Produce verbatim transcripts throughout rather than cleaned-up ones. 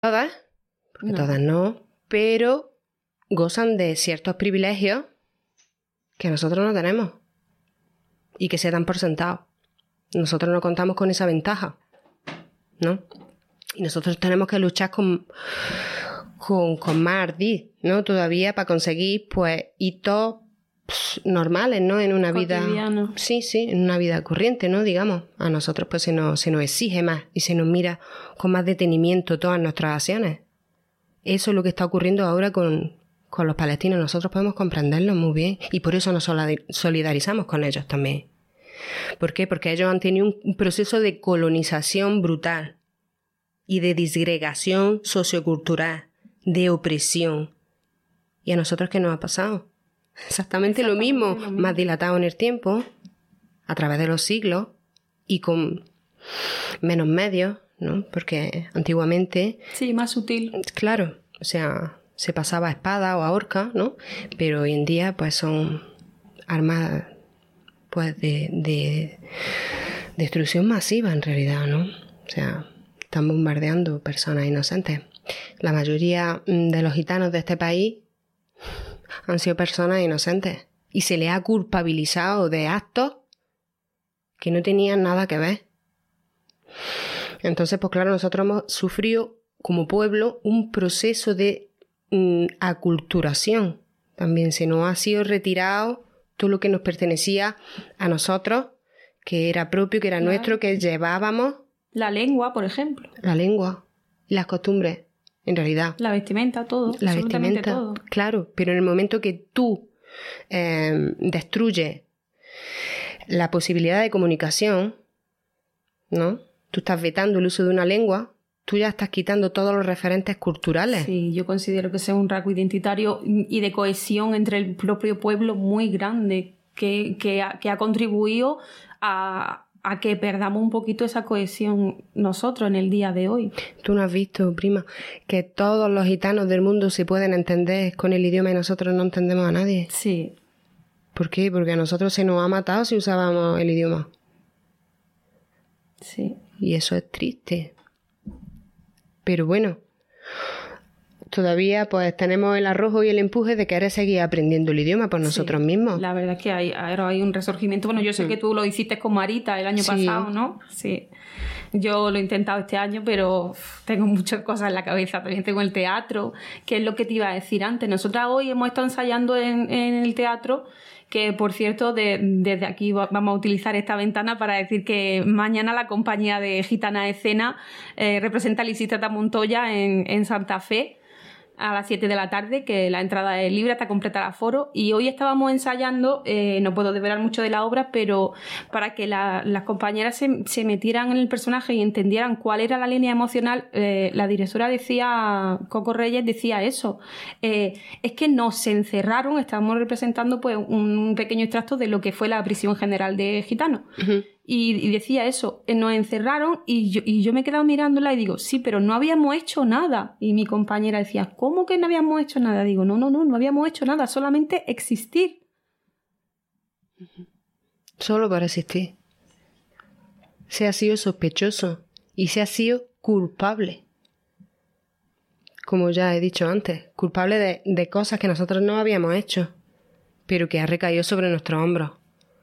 todas, porque no. todas no, pero gozan de ciertos privilegios que nosotros no tenemos y que se dan por sentado. Nosotros no contamos con esa ventaja, ¿no? Y nosotros tenemos que luchar con, con, con más ardid, ¿no? Todavía para conseguir, pues, hitos pss, normales, ¿no? En una cotidiano. vida... Sí, sí, en una vida corriente, ¿no? Digamos, a nosotros pues se nos, se nos exige más y se nos mira con más detenimiento todas nuestras acciones. Eso es lo que está ocurriendo ahora con, con los palestinos. Nosotros podemos comprenderlo muy bien y por eso nos solidarizamos con ellos también. ¿Por qué? Porque ellos han tenido un, un proceso de colonización brutal y de disgregación sociocultural, de opresión. ¿Y a nosotros qué nos ha pasado? Exactamente, Exactamente lo, mismo, lo mismo, más dilatado en el tiempo, a través de los siglos y con menos medios, ¿no? Porque antiguamente... Sí, más sutil. Claro, o sea, se pasaba a espada o a horca, ¿no? Pero hoy en día, pues son armas, pues, de, de destrucción masiva en realidad, ¿no? O sea, están bombardeando personas inocentes. La mayoría de los gitanos de este país han sido personas inocentes y se les ha culpabilizado de actos que no tenían nada que ver. Entonces, pues claro, nosotros hemos sufrido como pueblo un proceso de mm, aculturación. También se nos ha sido retirado todo lo que nos pertenecía a nosotros, que era propio, que era claro. nuestro, que llevábamos. La lengua, por ejemplo. La lengua y las costumbres, en realidad. La vestimenta, todo. La vestimenta, todo. Claro, pero en el momento que tú eh, destruyes la posibilidad de comunicación, ¿no? Tú estás vetando el uso de una lengua, tú ya estás quitando todos los referentes culturales. Sí, yo considero que ese es un rasgo identitario y de cohesión entre el propio pueblo muy grande que, que, ha, que ha contribuido a, a que perdamos un poquito esa cohesión nosotros en el día de hoy. Tú no has visto, prima, que todos los gitanos del mundo se pueden entender con el idioma y nosotros no entendemos a nadie. Sí. ¿Por qué? Porque a nosotros se nos ha matado si usábamos el idioma. Sí. Y eso es triste. Pero bueno, todavía pues tenemos el arrojo y el empuje de querer seguir aprendiendo el idioma por nosotros sí, mismos. La verdad es que hay, hay un resurgimiento. Bueno, yo sé mm. que tú lo hiciste con Marita el año sí. pasado, ¿no? Sí. Yo lo he intentado este año, pero tengo muchas cosas en la cabeza. También tengo el teatro, que es lo que te iba a decir antes. Nosotras hoy hemos estado ensayando en, en el teatro, que por cierto, de, desde aquí vamos a utilizar esta ventana para decir que mañana la compañía de Gitana Escena eh, representa a Lisístrata Montoya en, en Santa Fe a las siete de la tarde, que la entrada es libre hasta completar aforo, y hoy estábamos ensayando, eh, no puedo desvelar mucho de la obra, pero para que la, las compañeras se, se metieran en el personaje y entendieran cuál era la línea emocional, eh, la directora decía, Coco Reyes decía eso, eh, es que nos encerraron, estábamos representando pues un pequeño extracto de lo que fue la prisión general de gitanos. Uh-huh. Y, y decía eso, nos encerraron y yo, y yo me he quedado mirándola y digo, sí, pero no habíamos hecho nada. Y mi compañera decía, ¿cómo que no habíamos hecho nada? Digo, no, no, no, no habíamos hecho nada, solamente existir. Solo para existir. Se ha sido sospechoso y se ha sido culpable. Como ya he dicho antes, culpable de, de cosas que nosotros no habíamos hecho, pero que ha recaído sobre nuestros hombros.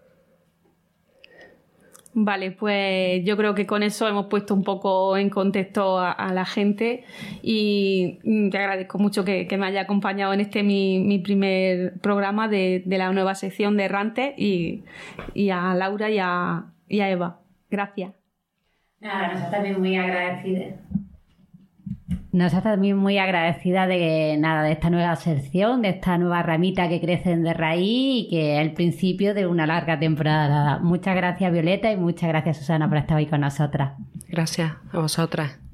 Vale, pues yo creo que con eso hemos puesto un poco en contexto a, a la gente y te agradezco mucho que, que me haya acompañado en este mi, mi primer programa de, de la nueva sección de Errantes y, y a Laura y a, y a Eva. Gracias. Nada, nosotros también muy agradecidas. Nosotros también muy agradecida de nada de esta nueva sección, de esta nueva ramita que crecen de raíz y que es el principio de una larga temporada. Muchas gracias, Violeta, y muchas gracias, Susana, por estar hoy con nosotras. Gracias a vosotras.